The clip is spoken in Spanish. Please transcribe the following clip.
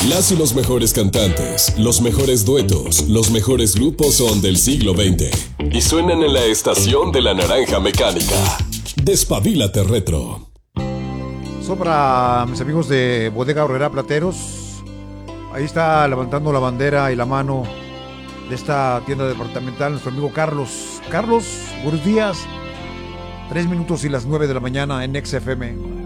Las y los mejores cantantes, los mejores duetos, los mejores grupos son del siglo XX. Y suenan en la estación de la naranja mecánica. Despabilate Retro. Para mis amigos de Bodega Aurrera Plateros, ahí está levantando la bandera y la mano de esta tienda departamental nuestro amigo Carlos. Carlos, buenos días. 3 minutos y las 9 de la mañana en XFM.